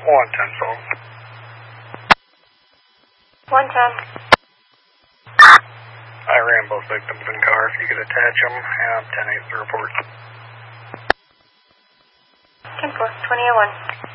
110, folks. 110. I ran both victims in car. If you could attach them, 10-8 the report. 10-4, 2001.